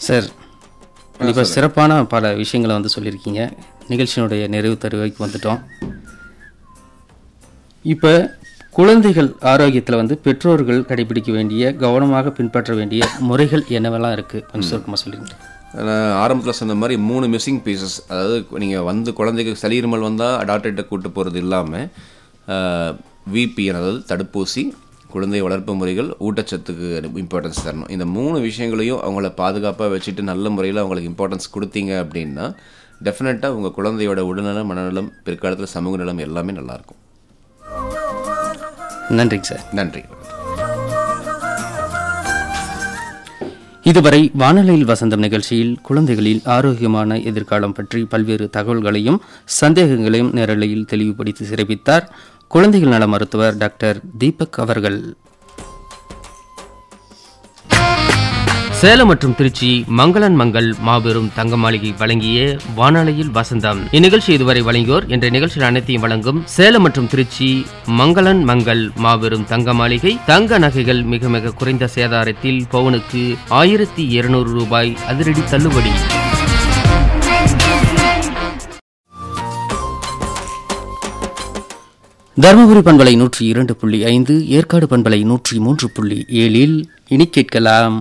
Sir, கண்டிப்பாக சிறப்பான பல விஷயங்களை சொல்லியிருக்கீங்க. நிகழ்ச்சியினுடைய நிறைவு தருவாய்க்கு வந்துட்டோம். இப்போ குழந்தைகள் ஆரோக்கியத்தில் பெற்றோர்கள் கடைபிடிக்க வேண்டிய, கவனமாக பின்பற்ற வேண்டிய முறைகள் என்னவெல்லாம் இருக்குது கொஞ்சம் சுருக்கமாக சொல்லிடுங்க. நான் ஆரம்பத்தில் சொன்ன மாதிரி 3 மிஸ்ஸிங் பீசஸ். அதாவது நீங்கள் குழந்தைக்கு சளி இருமல் வந்தால் டாக்டர்கிட்ட கூப்பிட்டு போகிறது இல்லாமல் விபிஎன், அதாவது தடுப்பூசி, குழந்தை வளர்ப்பு முறைகள், ஊட்டச்சத்துக்கு இம்பார்ட்டன்ஸ் தரணும். இந்த 3 விஷயங்களையும் அவங்கள பாதுகாப்பாக வச்சுட்டு நல்ல முறையில் அவங்களுக்கு இம்பார்ட்டன்ஸ் கொடுத்தீங்க அப்படின்னா டெஃபினட்டாக உங்கள் குழந்தையோட உடல்நலம், மனநலம், பிற்காலத்தில் சமூக நலம் எல்லாமே நல்லாயிருக்கும். நன்றிங்க சார். நன்றி. இதுவரை வானொலியில் வசந்தம் நிகழ்ச்சியில் குழந்தைகளின் ஆரோக்கியமான எதிர்காலம் பற்றி பல்வேறு தகவல்களையும் சந்தேகங்களையும் நேரலையில் தெளிவுபடுத்தி சிறப்பித்தார் குழந்தைகள் நல மருத்துவர் டாக்டர் தீபக் அவர்கள். சேலம் மற்றும் திருச்சி மங்களன் மங்கள் மாபெரும் தங்க மாளிகை வழங்கிய வானொலியில் வசந்தம் இந்நிகழ்ச்சி இதுவரை வழங்கியோர் என்ற நிகழ்ச்சியில் அனைத்தையும் வழங்கும் சேலம் மற்றும் திருச்சி மங்களன் மங்கள் மாபெரும் தங்க மாளிகை. தங்க நகைகள் மிக மிக குறைந்த சேதாரத்தில் பவுனுக்கு 1200 ரூபாய் அதிரடி தள்ளுபடி. தருமபுரி பண்பலை 102.5, ஏற்காடு பண்பலை 103.7 இனி கேட்கலாம்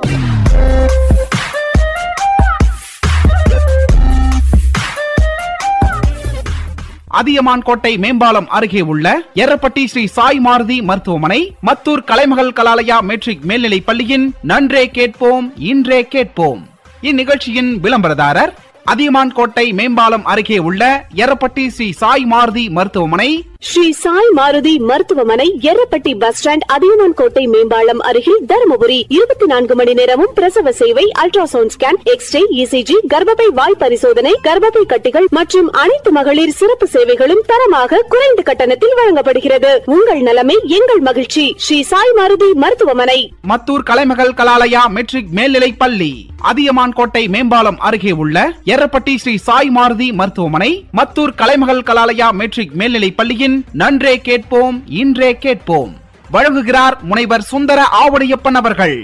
அதியமான் கோட்டை மேம்பாலம் அருகே உள்ள எரப்பட்டி ஸ்ரீ சாய் மாருதி மருத்துவமனை, மத்தூர் கலைமகள் கலாலயா மெட்ரிக் மேல்நிலைப் பள்ளியின் நன்றே கேட்போம் இன்றே கேட்போம் இந்நிகழ்ச்சியின் விளம்பரதாரர் அதியமான் கோட்டை மேம்பாலம் அருகே உள்ள எரப்பட்டி ஸ்ரீ சாய் மாருதி மருத்துவமனை. ஸ்ரீ சாய் மாருதி மருத்துவமனை, எரப்பட்டி பஸ் ஸ்டாண்ட், அதியமான் கோட்டை மேம்பாலம் அருகில், தருமபுரி. 24 மணி நேரமும் பிரசவ சேவை, அல்ட்ராசவுண்ட் ஸ்கேன், எக்ஸ்ரே, இசிஜி, கர்ப்பப்பை வாய் பரிசோதனை, கர்ப்பப்பை கட்டிகள் மற்றும் அனைத்து மகளிர் சிறப்பு சேவைகளும் தரமாக குறைந்த கட்டணத்தில் வழங்கப்படுகிறது. உங்கள் நலமே எங்கள் மகிழ்ச்சி. ஸ்ரீ சாய் மாருதி மருத்துவமனை, மத்தூர் கலைமகள் கலாலயா மெட்ரிக் மேல்நிலைப் பள்ளி, அதியமான் கோட்டை மேம்பாலம் அருகே உள்ள எரப்பட்டி ஸ்ரீ சாய் மாருதி மருத்துவமனை, மத்தூர் கலைமகள் கலாலயா மெட்ரிக் மேல்நிலைப் பள்ளியின் நன்றே கேட்போம் இன்றே கேட்போம் வழங்குகிறார் முனைவர் சுந்தர ஆவடியப்பன் அவர்கள்.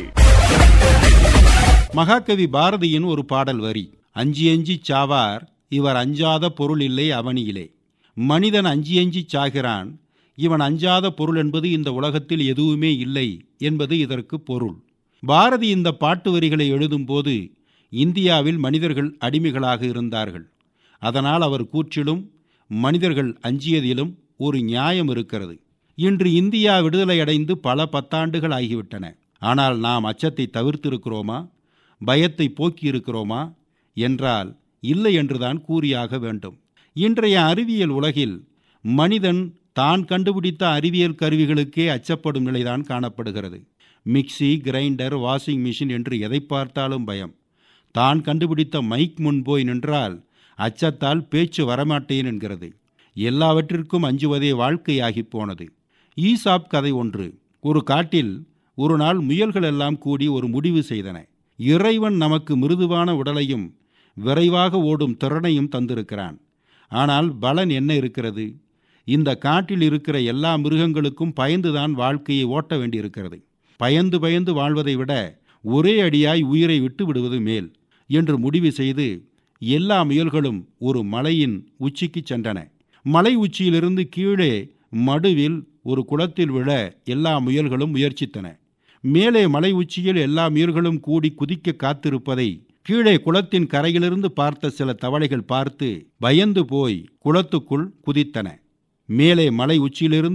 மகாகவி பாரதியின் ஒரு பாடல் வரி: அஞ்சி அஞ்சி சாவார் இவர் அஞ்சாத பொருள் இல்லை அவனியிலே. மனிதன் அஞ்சி அஞ்சி சாகிறான், இவன் அஞ்சாத பொருள் என்பது இந்த உலகத்தில் எதுவுமே இல்லை என்பது இதற்கு பொருள். பாரதி இந்த பாட்டு வரிகளை எழுதும்போது இந்தியாவில் மனிதர்கள் அடிமைகளாக இருந்தார்கள். அதனால் அவர் கூற்றிலும் மனிதர்கள் அஞ்சியதிலும் ஒரு நியாயம் இருக்கிறது. இன்று இந்தியா விடுதலை அடைந்து பல 10 ஆண்டுகள் ஆகிவிட்டன. ஆனால் நாம் அச்சத்தை தவிர்த்திருக்கிறோமா, பயத்தை போக்கியிருக்கிறோமா என்றால் இல்லை என்றுதான் கூறியாக வேண்டும். இன்றைய அறிவியல் உலகில் மனிதன் தான் கண்டுபிடித்த அறிவியல் கருவிகளுக்கே அச்சப்படும் நிலைதான் காணப்படுகிறது. மிக்சி, கிரைண்டர், வாஷிங் மிஷின் என்று எதை பார்த்தாலும் பயம். தான் கண்டுபிடித்த மைக் முன் போய் நின்றால் அச்சத்தால் பேச்சு வரமாட்டேன் என்கிறது. எல்லாவற்றிற்கும் அஞ்சுவதே வாழ்க்கையாகி போனது. ஈசாப் கதை ஒன்று. ஒரு காட்டில் ஒரு நாள் முயல்கள் எல்லாம் கூடி ஒரு முடிவு செய்தன. இறைவன் நமக்கு மிருதுவான உடலையும் விரைவாக ஓடும் திறனையும் தந்திருக்கிறான். ஆனால் பலன் என்ன இருக்கிறது? இந்த காட்டில் இருக்கிற எல்லா மிருகங்களுக்கும் பயந்துதான் வாழ்க்கையை ஓட்ட வேண்டியிருக்கிறது. பயந்து பயந்து வாழ்வதை விட ஒரே அடியாய் உயிரை விட்டு விடுவது மேல் என்று முடிவு செய்து எல்லா முயல்களும் ஒரு மலையின் உச்சிக்கு சென்றன. மலை உச்சியிலிருந்து கீழே மடுவில் ஒரு குளத்தில் விழ எல்லா முயல்களும் முயற்சித்தன. மேலே மலை உச்சியில் எல்லா முயல்களும் கூடி குதிக்க காத்திருப்பதை கீழே குளத்தின் கரையிலிருந்து பார்த்த சில தவளைகள் பார்த்து பயந்து போய் குளத்துக்குள் குதித்தன. மேலே மலை உச்சியிலிருந்து